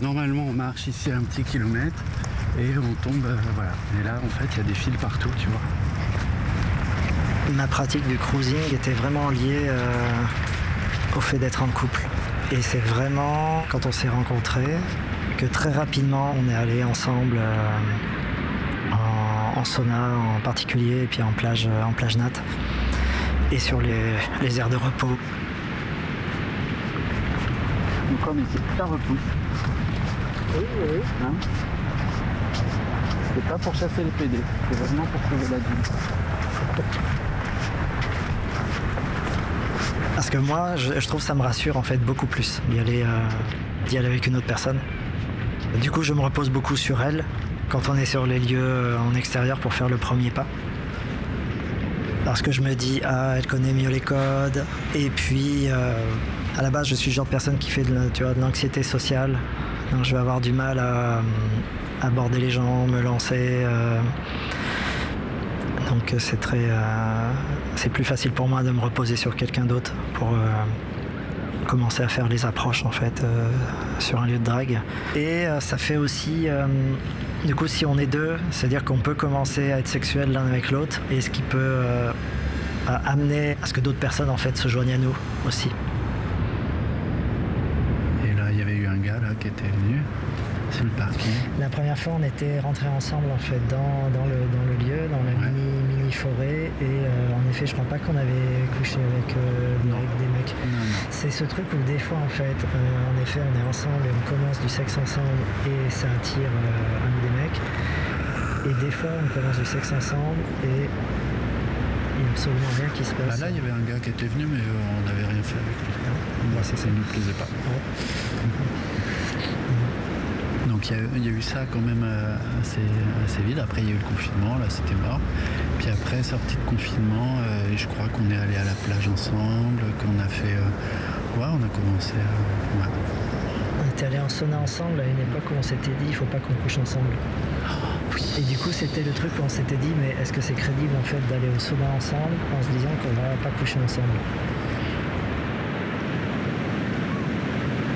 normalement on marche ici un petit kilomètre et on tombe, voilà. Et là en fait il y a des fils partout, tu vois. Ma pratique du cruising était vraiment liée au fait d'être en couple. Et c'est vraiment quand on s'est rencontrés que très rapidement on est allés ensemble en sauna en particulier et puis en plage nat et sur les aires de repos. Donc comme ici, ça repousse. Oui. Hein, c'est pas pour chasser les PD, c'est vraiment pour trouver la dune. Parce que moi, je trouve que ça me rassure en fait beaucoup plus d'y aller avec une autre personne. Du coup, je me repose beaucoup sur elle quand on est sur les lieux en extérieur pour faire le premier pas. Parce que je me dis, elle connaît mieux les codes. Et puis, à la base, je suis le genre de personne qui fait de l'anxiété sociale. Donc, je vais avoir du mal à aborder les gens, me lancer. Donc, c'est plus facile pour moi de me reposer sur quelqu'un d'autre pour commencer à faire les approches en fait sur un lieu de drague. Et ça fait aussi, du coup, si on est deux, c'est-à-dire qu'on peut commencer à être sexuel l'un avec l'autre, et ce qui peut amener à ce que d'autres personnes en fait se joignent à nous aussi. Et là, il y avait eu un gars là qui était venu sur le parking. La première fois, on était rentrés ensemble en fait dans le lieu, dans la mini forêt, et en effet, je crois pas qu'on avait couché avec des mecs. Non. C'est ce truc où des fois en fait, en effet, on est ensemble et on commence du sexe ensemble et ça attire un des mecs. Et des fois, on commence du sexe ensemble et il n'y a absolument rien qui se passe. Là, il y avait un gars qui était venu, mais on n'avait rien fait avec lui. Ça ne nous plaisait pas. Donc il y a eu ça quand même assez vite. Après il y a eu le confinement, là c'était mort. Puis après, sortie de confinement, je crois qu'on est allé à la plage ensemble, qu'on a fait... on a commencé à... On était allés en sauna ensemble à une époque où on s'était dit il faut pas qu'on couche ensemble. Oui. Et du coup c'était le truc où on s'était dit mais est-ce que c'est crédible en fait d'aller au sauna ensemble en se disant qu'on va pas coucher ensemble.